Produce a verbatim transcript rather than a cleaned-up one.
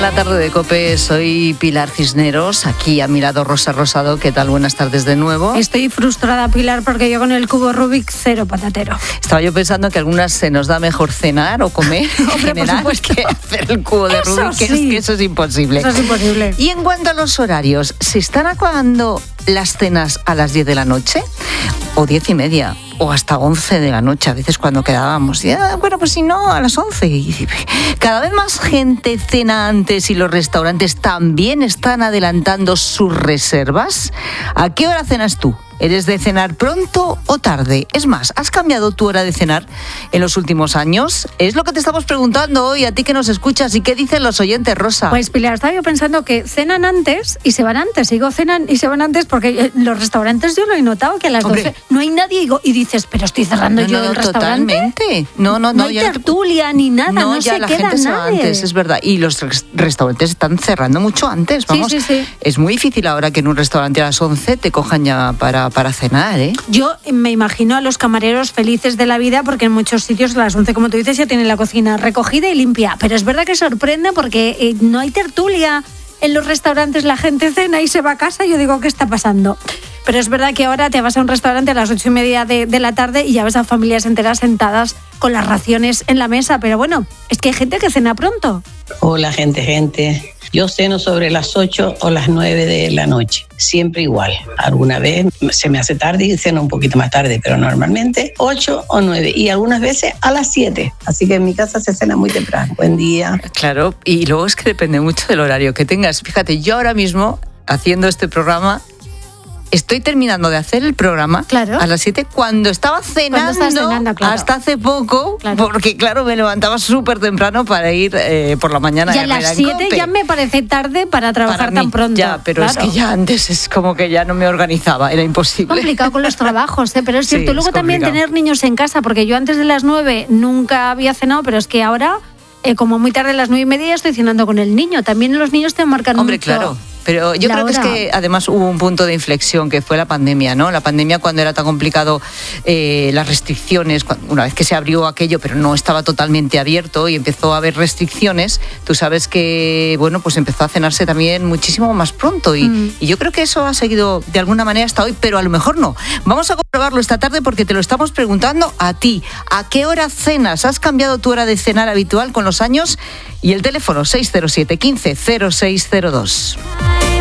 La tarde de COPE, soy Pilar Cisneros, aquí a mi lado Rosa Rosado. ¿Qué tal? Buenas tardes de nuevo. Estoy frustrada, Pilar, porque yo con el cubo Rubik cero patatero. Estaba yo pensando que a algunas se nos da mejor cenar o comer en general que hacer el cubo de Eso Rubik, que, sí. es, que eso es imposible. Eso es imposible. Y en cuanto a los horarios, ¿se están acabando las cenas a las diez de la noche? ¿O diez y media? O hasta once de la noche, a veces cuando quedábamos. Ya, bueno, pues si no, a las once. Y cada vez más gente cena antes y los restaurantes también están adelantando sus reservas. ¿A qué hora cenas tú? ¿Eres de cenar pronto o tarde? Es más, ¿has cambiado tu hora de cenar en los últimos años? Es lo que te estamos preguntando hoy, a ti que nos escuchas. ¿Y qué dicen los oyentes, Rosa? Pues, Pilar, estaba yo pensando que cenan antes y se van antes. Digo, cenan y se van antes porque los restaurantes yo lo he notado que a las Hombre. doce no hay nadie. Y, digo, y dices, pero estoy cerrando no, yo no, el restaurante. Totalmente. No, no, no. No hay ya tertulia ni nada, no, No, ya se la queda gente se va nadie. antes, es verdad. Y los res- restaurantes están cerrando mucho antes, vamos. Sí, sí, sí. Es muy difícil ahora que en un restaurante a las once te cojan ya para, para cenar, ¿eh? Yo me imagino a los camareros felices de la vida porque en muchos sitios a las once, como tú dices, ya tienen la cocina recogida y limpia. Pero es verdad que sorprende porque eh, no hay tertulia en los restaurantes, la gente cena y se va a casa. Yo digo, ¿qué está pasando? Pero es verdad que ahora te vas a un restaurante a las ocho y media de, de la tarde y ya ves a familias enteras sentadas con las raciones en la mesa. Pero bueno, es que hay gente que cena pronto. Hola, gente, gente. Yo ceno sobre las ocho o las nueve de la noche, siempre igual. Alguna vez se me hace tarde y ceno un poquito más tarde, pero normalmente ocho o nueve y algunas veces a las siete. Así que en mi casa se cena muy temprano. Buen día. Claro, y luego es que depende mucho del horario que tengas. Fíjate, yo ahora mismo, haciendo este programa, estoy terminando de hacer el programa Claro. a las siete cuando estaba cenando, estás cenando, claro. hasta hace poco, Claro. porque claro, me levantaba súper temprano para ir eh, por la mañana Y a a Herrera las en siete COPE. ya me parece tarde para trabajar Para tan mí, pronto. Ya, pero Claro. es que ya antes es como que ya no me organizaba, era imposible. Complicado con los trabajos, ¿eh? Pero es Sí, cierto. es Luego también complicado. tener niños en casa, porque yo antes de las nueve nunca había cenado, pero es que ahora, eh, como muy tarde a las nueve y media, estoy cenando con el niño. También los niños te marcan Hombre, mucho. claro. Pero yo la creo que es hora. que además hubo un punto de inflexión que fue la pandemia, ¿no? La pandemia cuando era tan complicado, eh, las restricciones, cuando- una vez que se abrió aquello, pero no estaba totalmente abierto y empezó a haber restricciones, tú sabes que, bueno, pues empezó a cenarse también muchísimo más pronto y, Mm. y yo creo que eso ha seguido de alguna manera hasta hoy, pero a lo mejor no. Vamos a comprobarlo esta tarde porque te lo estamos preguntando a ti. ¿A qué hora cenas? ¿Has cambiado tu hora de cenar habitual con los años? Y el teléfono seis cero siete, quince, cero seis cero dos.